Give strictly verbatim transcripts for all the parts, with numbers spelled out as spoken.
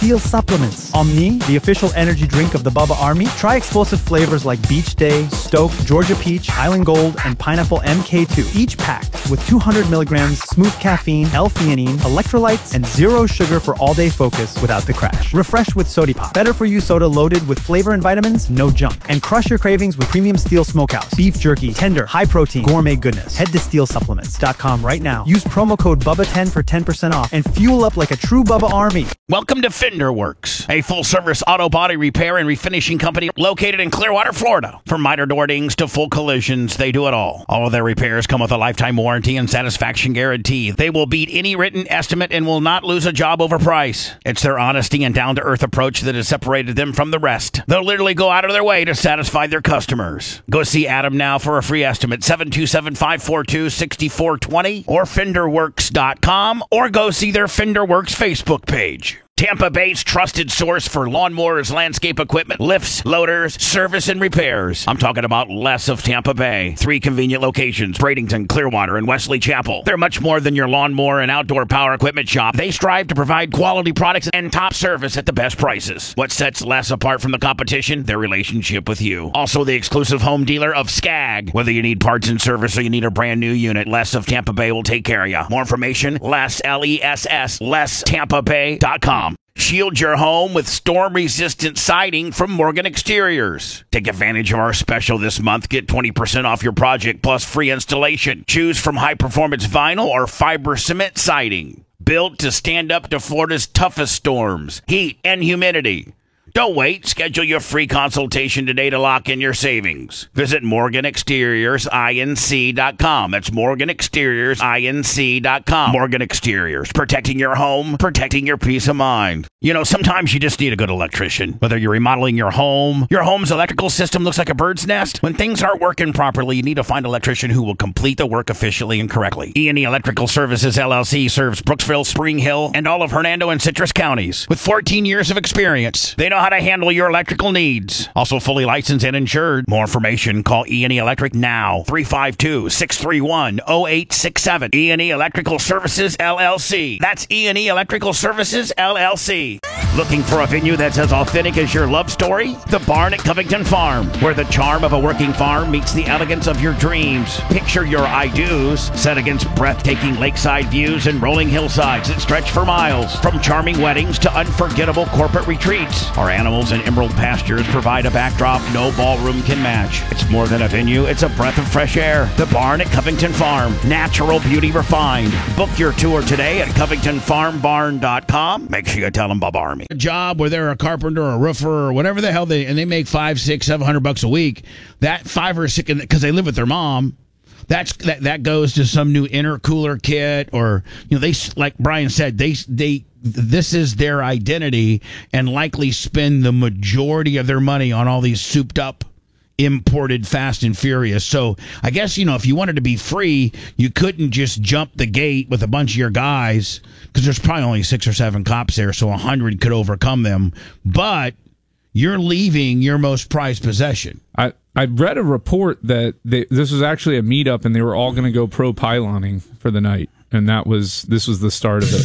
Steel Supplements. Omni, the official energy drink of the Bubba Army. Try explosive flavors like Beach Day, Stoke, Georgia Peach, Island Gold, and Pineapple M K two. Each packed with two hundred milligrams smooth caffeine, L-theanine, electrolytes, and zero sugar for all-day focus without the crash. Refresh with Sody Pop. Better for you soda loaded with flavor and vitamins, no junk. And crush your cravings with premium Steel Smokehouse. Beef jerky, tender, high protein, gourmet goodness. Head to steel supplements dot com right now. Use promo code Bubba ten for ten percent off and fuel up like a true Bubba Army. Welcome to Fender Works, a full-service auto body repair and refinishing company located in Clearwater, Florida. From miter door dings to full collisions, they do it all. All of their repairs come with a lifetime warranty and satisfaction guarantee. They will beat any written estimate and will not lose a job over price. It's their honesty and down-to-earth approach that has separated them from the rest. They'll literally go out of their way to satisfy their customers. Go see Adam now for a free estimate, seven two seven, five four two, six four two zero or fender works dot com, or go see their Fender Works Facebook page. Tampa Bay's trusted source for lawnmowers, landscape equipment, lifts, loaders, service, and repairs. I'm talking about Les of Tampa Bay. Three convenient locations, Bradenton, Clearwater, and Wesley Chapel. They're much more than your lawnmower and outdoor power equipment shop. They strive to provide quality products and top service at the best prices. What sets Les apart from the competition? Their relationship with you. Also the exclusive home dealer of Skag. Whether you need parts and service or you need a brand new unit, Les of Tampa Bay will take care of you. More information, Les, L E S S, les tampa bay dot com. Shield your home with storm-resistant siding from Morgan Exteriors. Take advantage of our special this month. Get twenty percent off your project plus free installation. Choose from high-performance vinyl or fiber cement siding. Built to stand up to Florida's toughest storms, heat, and humidity. Don't wait. Schedule your free consultation today to lock in your savings. Visit Morgan Exteriors Inc dot com. That's Morgan Exteriors Inc dot com. Morgan Exteriors. Protecting your home, protecting your peace of mind. You know, sometimes you just need a good electrician. Whether you're remodeling your home, your home's electrical system looks like a bird's nest. When things aren't working properly, you need to find an electrician who will complete the work efficiently and correctly. E and E Electrical Services, L L C serves Brooksville, Spring Hill, and all of Hernando and Citrus counties. With fourteen years of experience, they know how to handle your electrical needs. Also fully licensed and insured. More information, call E and E Electric now. three five two, six three one, zero eight six seven. E and E Electrical Services, L L C. That's E and E Electrical Services, L L C. Looking for a venue that's as authentic as your love story? The Barn at Covington Farm, where the charm of a working farm meets the elegance of your dreams. Picture your I-dos set against breathtaking lakeside views and rolling hillsides that stretch for miles. From charming weddings to unforgettable corporate retreats, our animals and emerald pastures provide a backdrop no ballroom can match. It's more than a venue, it's a breath of fresh air. The Barn at Covington Farm, natural beauty refined. Book your tour today at covington farm barn dot com. Make sure you tell them Bob Army. A job where they're a carpenter or a roofer or whatever the hell they, and they make five, six, seven hundred bucks a week. That five or six, because they live with their mom. That's that that goes to some new intercooler kit, or you know, they, like Brian said, they they this is their identity, and likely spend the majority of their money on all these souped up imported Fast and Furious. So I guess, you know, if you wanted to be free, you couldn't just jump the gate with a bunch of your guys, because there's probably only six or seven cops there, so a hundred could overcome them. But you're leaving your most prized possession. I I read a report that they, this was actually a meetup, and they were all going to go pro piloning for the night, and that was this was the start of it.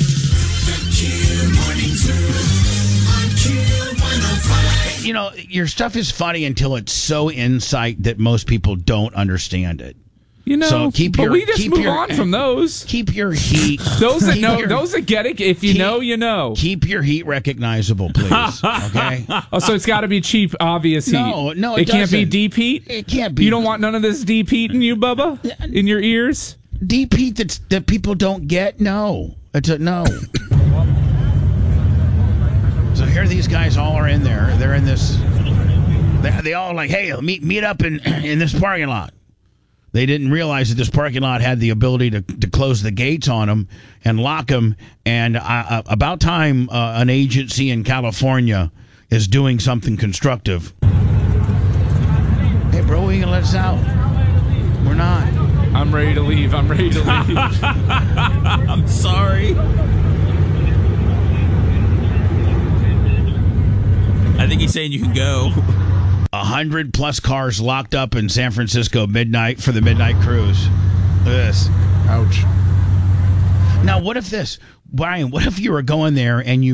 You know, your stuff is funny until it's so insight that most people don't understand it. You know, so keep but your, we just keep move your, on from those. Keep your heat. Those that know, your, those that get it. If you keep, know, you know. Keep your heat recognizable, please. Okay. Oh, so it's got to be cheap, obvious heat. No, no, it, it can't be doesn't. deep heat. It can't be. You don't want none of this deep heat in you, Bubba, in your ears. Deep heat that that people don't get. No, it's a no. So here these guys all are in there. They're in this. They, they all like, hey, meet meet up in in this parking lot. They didn't realize that this parking lot had the ability to, to close the gates on them and lock them. And uh, about time uh, an agency in California is doing something constructive. Hey, bro, are you going to let us out? We're not. I'm ready to leave. I'm ready to leave. I'm sorry. I think he's saying you can go. A hundred plus cars locked up in San Francisco midnight for the midnight cruise. Look at this. Ouch. Now, what if this, Brian, what if you were going there and you